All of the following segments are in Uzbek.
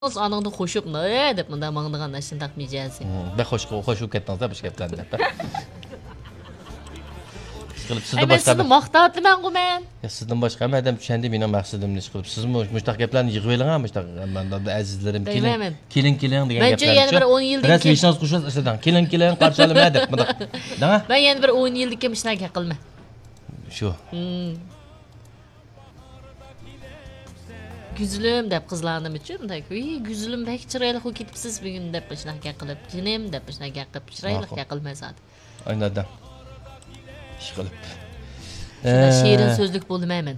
Anında xoşuq ne deb mında mağdığan nəşin taqmayacaqsın. Ben xoşuq ketdiniz bu gəplərdən. Çıxılıb sizdə Mən başqa sizni maqtatlı mən qomen. Ya sizdən başqa mədən düşəndə mənim məqsədim nə çıxılıb. Siz müştaq gəplərni yığıb eləğən müştaq məndə əzizlərim kilin degan gəplər. Məncə yəni bir 10 ildir ki. Biraz qoşuz əsədən kilin qarşılı mə deb mında. Nə? Mən yəni bir 10 ildir ki məşnə qılma. Şu. Güzlüm deb qızlarım üçün də ki, güzlüm bək çıraylı xo ketibsiz bir gün deb məşnə qılıb. Cinim deb məşnə qılıb çıraylı qılmazad. Aynadan. Çıxılıb. Şirin sözlük boldu mən.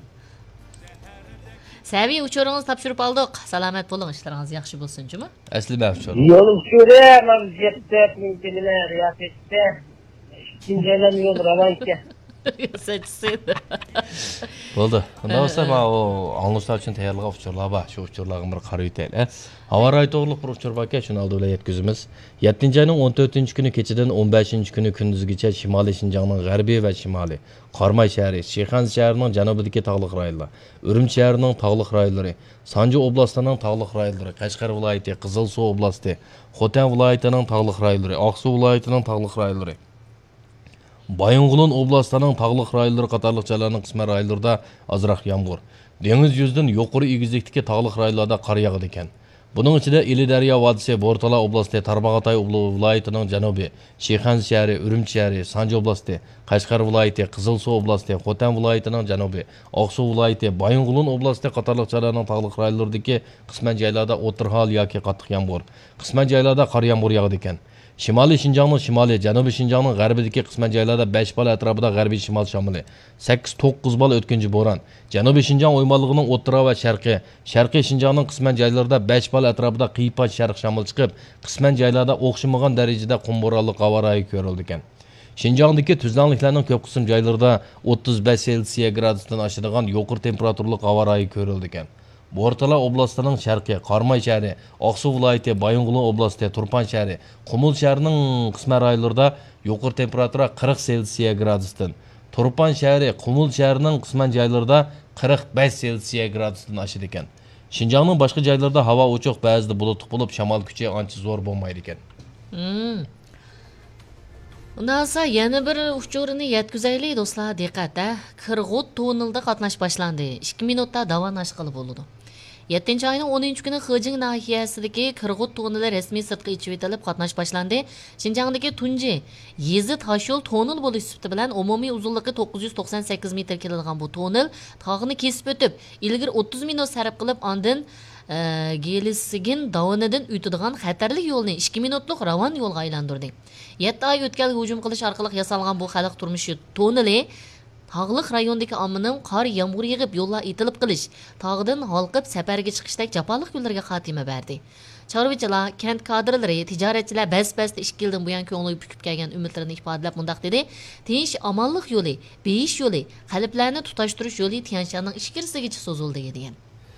Səvi uçurunuz tapşırıb aldıq. Salamat bolun, işləriniz yaxşı bolsun cümə. Əsli məfçur. Yolum şöyle mavziyette mintiline riyafette. İkinciden yol ravan ki. Seçsin. Oldu. Ondan olsa mən o anlaşlar üçün təyərliğə uçurlar var. Şu uçurlarını bir qarayı deyil. Hava rayı doğruluq bir uçur var ki, şunu aldı öyle yetküzümüz. 7. ayının 14. günü keçiden 15. günü gündüzgüçe Şimali Şinjan'ın G'arbiy və Şimali, Qarmay şəhəri, Şixans şəhərinin cənubidagi tağlıq rayonları, Ürüm şəhərinin tağlıq rayonları, Sanji oblastının tağlıq rayonları, Qashqar viloyati, Qizilsu oblasti, Xotan viloyatining tağlıq rayonları, Aqsu viloyatining tağlıq rayonları, Bayınğulun oblastının tağlıq rayonları qatarlıq joylarning qisman rayonlarida azroq yomg'ir. Dengiz yuzidan yuqori egizlikdagi tağlıq rayonlarda qor yog'adi ekan. Bunun içinde İli Daryo vodisi, Bortala oblasti, Tarbag'atay viloyatining janubi, Shixans shahri, Ürüm shahri, Sanji oblasti, Qashqar viloyati, Qizilsu oblasti, Xotan viloyatining janubi, Aqsu viloyati, Bayınğulun oblasti qatarlıq joylarning tağlıq rayonlaridagi qisman joylarda o'tirhol yoki qattiq yomg'ir, qisman joylarda qor yomg'ir yog'adi ekan. Şimali Şinjanның Şimali, Janubi Şinjanның G'arbidagi qisman joylarda 5 bal atrofida G'arbiy Şimal shamoli, 8-9 bal o'tkinchi bo'ron. Janubi Şinjan o'ymonligining o'rta va sharqiy, Sharqiy Şinjanның qisman joylarida 5 bal atrofida qiypa sharq shamol chiqib, qisman joylarda o'xshamagan darajada qum bo'ronli qavarayi ko'rildi ekan. Şinjandagi tuzlanliklarning ko'p qism joylarida 35 Selsiya gradusdan oshadigan yuqori temperaturli qavarayi ko'rildi ekan. Bortala oblastining sharqiy, Qarmay shahri, Aqsu viloyati, Bayınğulun oblasti, Turpan shahri, Qumul shahrining qisman rayonlarida yuqori temperatura 40 Selsiya gradusdan, Turpan shahri, Qumul shahrining qisman joylarida 45 Selsiya gradusdan oshadi ekan. Şinjanning boshqa joylarida havo ochiq, ba'zida bulutli bo'lib, shamol kuchi ancha zo'r bo'lmaydi ekan. Undan sonra yana bir uçurini yetkizaylik do'stlar, diqqatda. Qirg'ut tonilda qatnash boshlandi. 2 minutda davom qilib bo'ldi. 7 ayının 10 günü Xijing nahiyasidagi Qirg'ut tonili rasmiy sirtqa ichib etilib qatnash boshlandi. Şinjandagi Tunji Yezid Hashol tonil bo'lish sifati bilan umumiy uzunligi 998 metr keladigan bu tonil tog'ni kesib o'tib, ilgir 30 minut sarf qilib, ondan Gelisigin davonidan o'tadigan xatarli yo'lni 2 minutlik ravon yo'lga aylantirdi. 7 ay o'tgan hujum qilish orqali yasalgan bu xalq turmushi tonili tog'liq rayondagi ommaning qor yomg'ir yig'ib yo'llar etilib qilish, tog'dan halqib safarga chiqishdek jafoliq yo'llarga xotima berdi. Chorvachilar, kent kadrlari, tijoratchilar bas-basda 2 yildan buyon ko'ngli pukib kelgan umidlarini ifodalab mundaq dedi: "Tinch omonlik yo'li, beyish yo'li, qalblarni tutashtirish yo'li Tianshanning ichkirisigacha so'zildi" degan.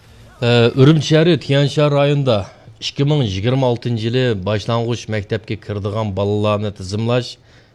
Ürüm shahri Tianshan rayonida 2026 yili boshlang'ich maktabga kirdigan bolalarni tizimlash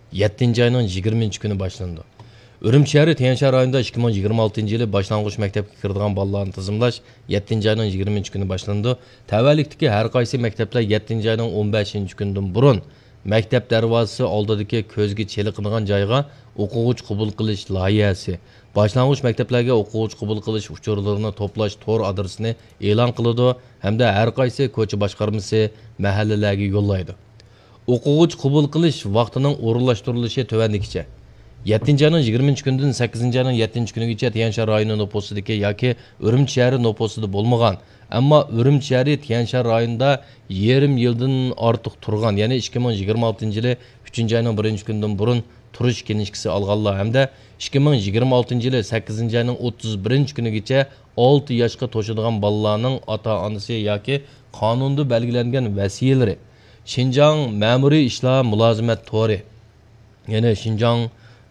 7 ayning 20 kuni boshlandi. Ürüm shahri Tianshan rayonida 2026 yili boshlang'ich maktabga kirdigan bolalarni tizimlash 7 ayning 20 kuni boshlandi. Tavallikdagi har qaysi maktablar 7 ayning 15 kunidan burun maktab darvozasi oldidagi ko'zga cheliqadigan joyga o'quvchi qabul qilish loyihasi, boshlang'ich maktablarga o'quvchi qabul qilish uchurlarini to'plash tor adresini e'lon qiladi hamda har qaysi ko'cha boshqarmasi mahallalarga yo'llaydi. O'quvchi qabul qilish vaqtining o'rinlashtirilishi tovandikicha 7 ayning 20 kunidan 8 ayning 7 kunigacha Tianshan rayoni noposidagi yoki Ürüm shahri noposida bo'lmagan, ammo Ürüm shahri Tianshan rayonida yarim yildan ortiq turgan, ya'ni 2026 yili 3 ayning 1 kunidan burun turish kinishkisi olganlar hamda 2026 yili 8 ayning 31 kunigacha 6 yoshga to'shadigan bolalarning ota-onasi yoki qonunda belgilangan vasiyalari, Şinjan ma'muriy ishlar mulozimat to'ri, ya'ni Şinjan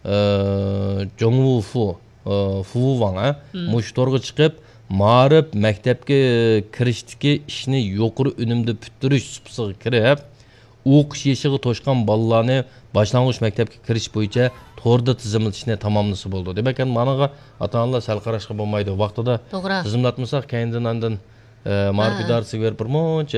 Zhongwu Fuwang mushtorga chiqib, ma'rif maktabga kirishdagi ishni yuqori unumda bitirish supsiga kirib, o'qish yoshiga to'shgan bolalarni boshlang'ich maktabga kirish bo'yicha to'rda tizimlatishni tamomlasi bo'ldi. Demak, managa ota-onalar sal qarashga bo'lmaydi. Vaqtida tizimlatmasak, keyindan Marif idarəsiga berib bir muncha